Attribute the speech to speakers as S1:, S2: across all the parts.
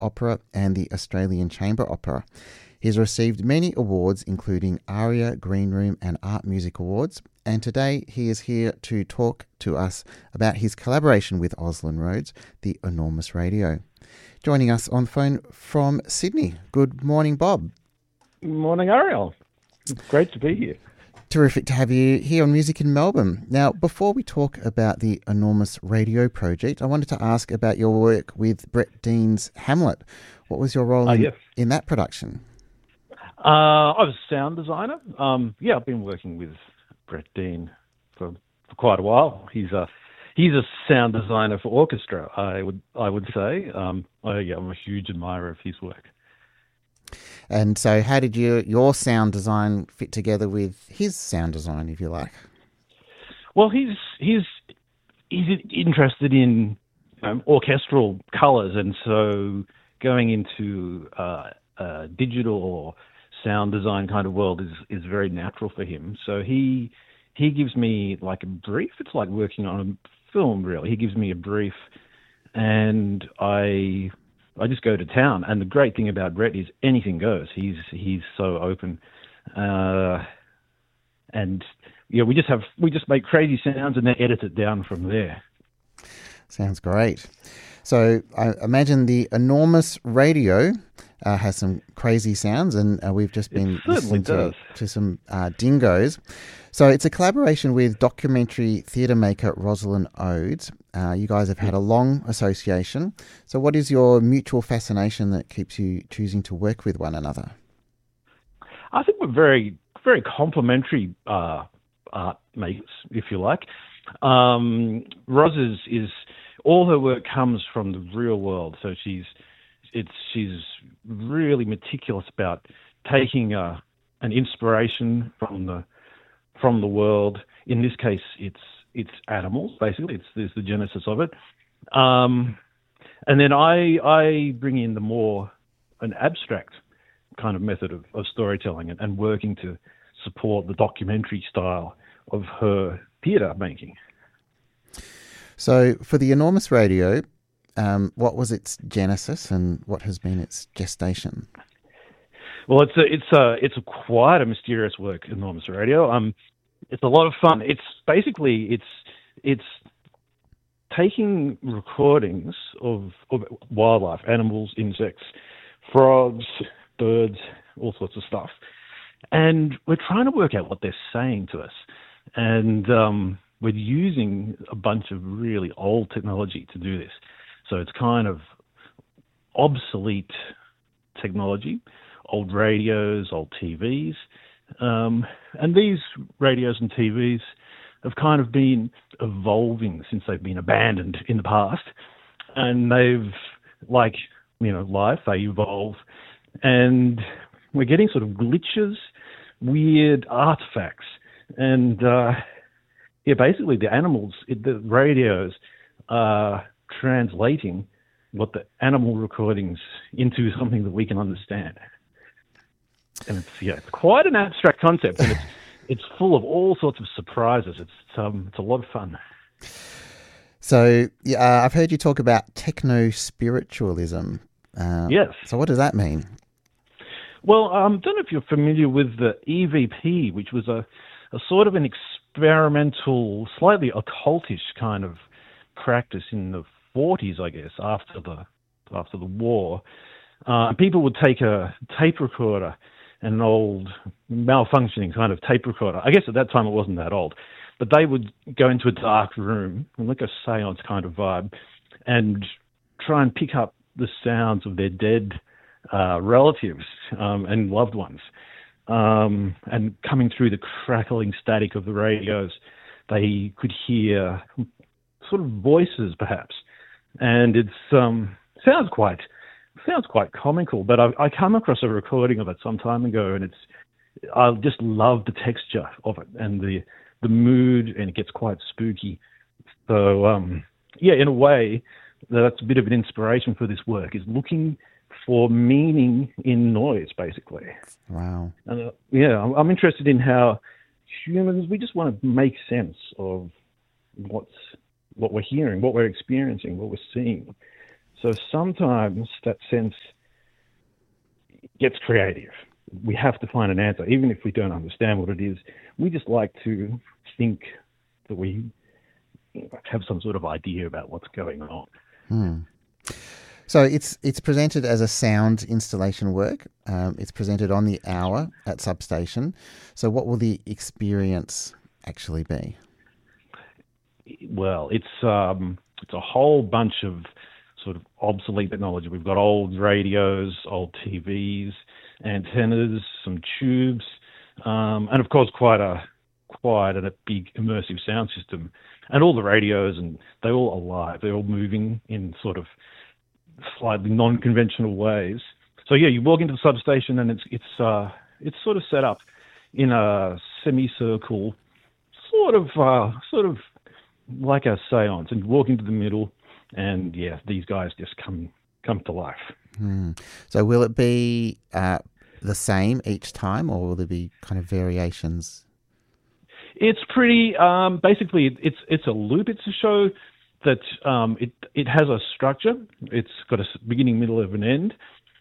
S1: Opera and the Australian Chamber Opera. He's received many awards, including ARIA, Green Room and Art Music Awards. And today he is here to talk to us about his collaboration with Auslan Rhodes, the Enormous Radio. Joining us on the phone from Sydney. Good morning, Bob.
S2: Morning, Ariel. Great to be here.
S1: Terrific to have you here on Music in Melbourne. Now, before we talk about the Enormous Radio project, I wanted to ask about your work with Brett Dean's Hamlet. What was your role in that production?
S2: I was a sound designer. I've been working with Brett Dean for quite a while. He's a sound designer for orchestra, I would say. I'm a huge admirer of his work.
S1: And so how did your sound design fit together with his sound design, if you like?
S2: Well, he's interested in orchestral colours, and so going into a digital or sound design kind of world is very natural for him. So he gives me like a brief. It's like working on a film, really. He gives me a brief, and I just go to town. And the great thing about Brett is anything goes. He's so open, and we just make crazy sounds and then edit it down from there.
S1: Sounds great. So I imagine the Enormous Radio has some crazy sounds, and we've just been listening to some dingoes. So it's a collaboration with documentary theatre maker Rosalind Odes. You guys have had a long association. So what is your mutual fascination that keeps you choosing to work with one another?
S2: I think we're very, very complementary art makers, if you like. Ros is all her work comes from the real world, so she's really meticulous about taking an inspiration from the world. In this case, it's animals, basically. It's the genesis of it, and then I bring in an abstract kind of method of storytelling and working to support the documentary style of her theatre making.
S1: So for the Enormous Radio, what was its genesis and what has been its gestation?
S2: Well, it's quite a mysterious work, Enormous Radio. It's a lot of fun. It's basically it's taking recordings of wildlife, animals, insects, frogs, birds, all sorts of stuff, and we're trying to work out what they're saying to us, and we're using a bunch of really old technology to do this. So it's kind of obsolete technology, old radios, old TVs. And these radios and TVs have kind of been evolving since they've been abandoned in the past. And they've, like, life, they evolve. And we're getting sort of glitches, weird artifacts. And, basically the animals, the radios are translating what the animal recordings into something that we can understand. And it's quite an abstract concept, and it's full of all sorts of surprises. It's a lot of fun.
S1: So I've heard you talk about techno-spiritualism.
S2: Yes.
S1: So what does that mean?
S2: Well, I don't know if you're familiar with the EVP, which was a sort of an experimental, slightly occultish kind of practice in the 40s, I guess, after the war. People would take a tape recorder, an old malfunctioning kind of tape recorder. I guess at that time it wasn't that old, but they would go into a dark room, like a seance kind of vibe, and try and pick up the sounds of their dead relatives and loved ones. And coming through the crackling static of the radios, they could hear sort of voices, perhaps. And it sounds quite comical. But I come across a recording of it some time ago, and I just love the texture of it and the mood, and it gets quite spooky. So in a way, that's a bit of an inspiration for this work, is looking for meaning in noise, basically.
S1: Wow.
S2: And I'm interested in how humans, we just want to make sense of what we're hearing, what we're experiencing, what we're seeing. So sometimes that sense gets creative. We have to find an answer, even if we don't understand what it is. We just like to think that we have some sort of idea about what's going on.
S1: So it's presented as a sound installation work. It's presented on the hour at Substation. So what will the experience actually be?
S2: Well, it's a whole bunch of sort of obsolete technology. We've got old radios, old TVs, antennas, some tubes, and of course quite a big immersive sound system. And all the radios, and they're all alive. They're all moving in sort of slightly non-conventional ways. So yeah, you walk into the substation, and it's sort of set up in a semicircle, sort of like a seance. And you walk into the middle, and yeah, these guys just come to life.
S1: So will it be the same each time, or will there be kind of variations?
S2: It's pretty basically it's a loop. It's a show that it has a structure. It's got a beginning, middle, of an end,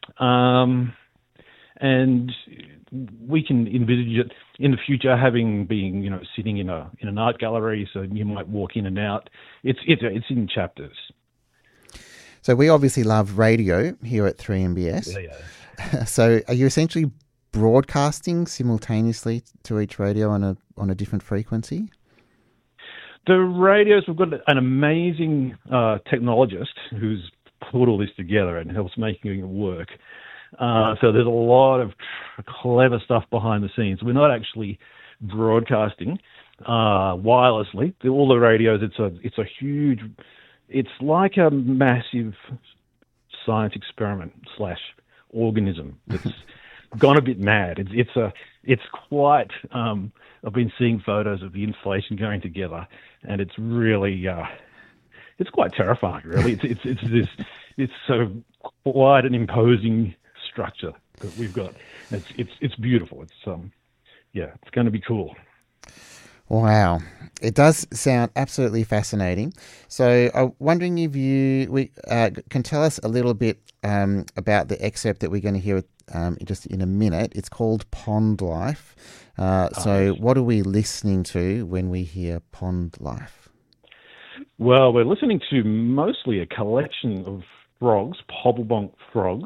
S2: and we can envisage it in the future being sitting in an art gallery. So you might walk in and out. It's in chapters.
S1: So we obviously love radio here at 3MBS.
S2: Yeah.
S1: So are you essentially broadcasting simultaneously to each radio on a different frequency?
S2: The radios, we've got an amazing technologist who's put all this together and helps making it work. So there's a lot of clever stuff behind the scenes. We're not actually broadcasting wirelessly. All the radios, it's a huge, it's like a massive science experiment / organism that's gone a bit mad. It's quite. I've been seeing photos of the installation going together, and it's really it's quite terrifying. Really, it's quite an imposing structure that we've got. It's beautiful. It's going to be cool.
S1: Wow. It does sound absolutely fascinating. So I'm wondering if you can tell us a little bit about the excerpt that we're going to hear just in a minute. It's called Pond Life. So what are we listening to when we hear Pond Life?
S2: Well, we're listening to mostly a collection of frogs, Pobblebonk frogs,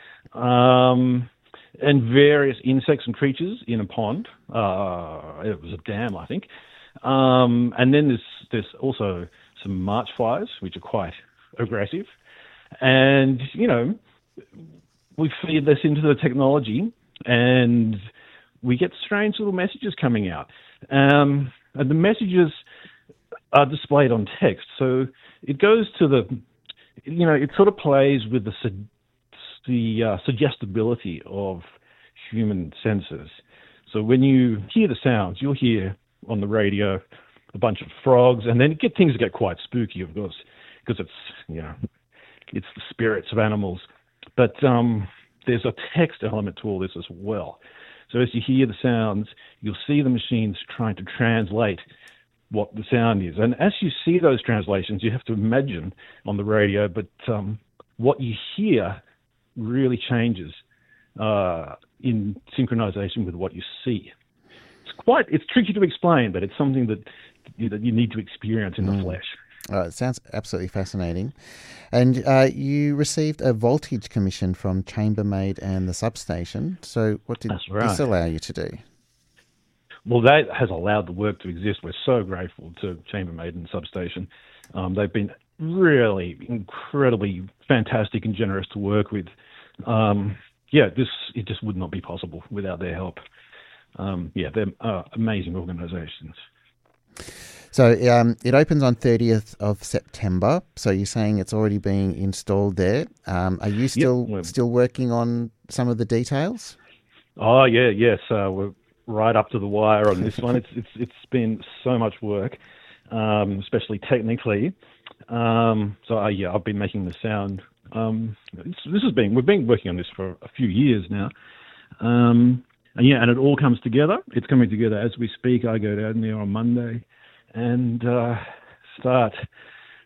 S2: and various insects and creatures in a pond. It was a dam, I think. And then there's also some march flies, which are quite aggressive. And, we feed this into the technology, and we get strange little messages coming out. And the messages are displayed on text. So it goes to it sort of plays with the suggestibility of human senses. So when you hear the sounds, you'll hear on the radio a bunch of frogs, and then things get quite spooky, of course, because it's the spirits of animals. But there's a text element to all this as well. So as you hear the sounds, you'll see the machines trying to translate what the sound is. And as you see those translations, you have to imagine on the radio, but what you hear really changes in synchronization with what you see. It's tricky to explain, but it's something that you need to experience in the flesh.
S1: It sounds absolutely fascinating. And you received a voltage commission from Chambermaid and the Substation. So what did this allow you to do?
S2: Well, that has allowed the work to exist. We're so grateful to Chambermaid and Substation. They've been really incredibly fantastic and generous to work with. It just would not be possible without their help. They're amazing organisations.
S1: So it opens on 30th of September. So you're saying it's already being installed there. Are you still working on some of the details?
S2: Oh yeah, yes. We're right up to the wire on this one. It's been so much work, especially technically. I've been making the sound. We've been working on this for a few years now. And it all comes together. It's coming together as we speak. I go down there on Monday and start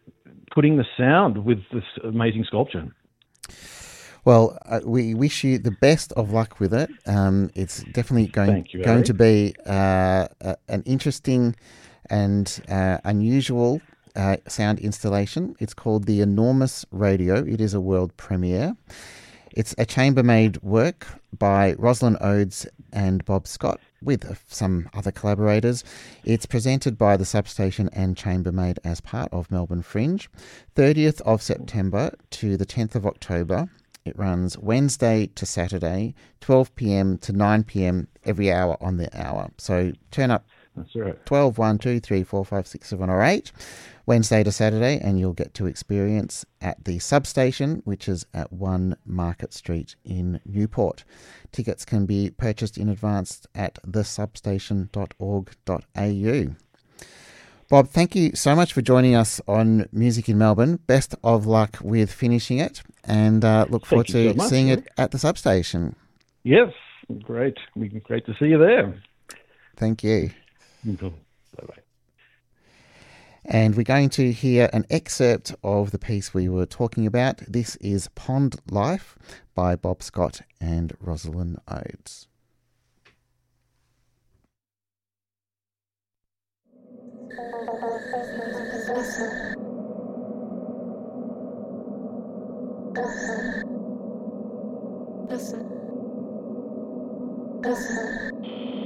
S2: putting the sound with this amazing sculpture.
S1: Well, we wish you the best of luck with it. It's definitely going to be an interesting and unusual sound installation. It's called the Enormous Radio. It is a world premiere. It's a chambermaid work by Rosalind Oades and Bob Scott with some other collaborators. It's presented by the Substation and Chambermaid as part of Melbourne Fringe. 30th of September to the 10th of October. It runs Wednesday to Saturday, 12 p.m. to 9 p.m. every hour on the hour. So turn up.
S2: That's right.
S1: 12, 1, 2, 3, 4, 5, 6, 7 or 8, Wednesday to Saturday, and you'll get to experience at the Substation, which is at 1 Market Street in Newport. Tickets can be purchased in advance at thesubstation.org.au. Bob, thank you so much for joining us on Music in Melbourne. Best of luck with finishing it, and look forward to seeing it at the Substation.
S2: Yes, great. Great to see you there.
S1: Thank you.
S2: Bye-bye.
S1: And we're going to hear an excerpt of the piece we were talking about. This is Pond Life by Bob Scott and Rosalind Oades.